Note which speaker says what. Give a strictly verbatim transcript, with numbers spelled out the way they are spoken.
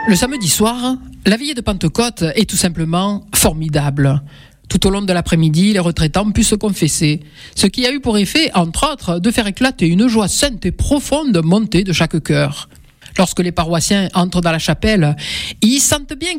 Speaker 1: Le samedi soir, la veillée de Pentecôte est tout simplement formidable. Tout au long de l'après-midi, les retraitants puissent se confesser, ce qui a eu pour effet, entre autres, de faire éclater une joie sainte et profonde montée de chaque cœur. Lorsque les paroissiens entrent dans la chapelle, ils sentent bien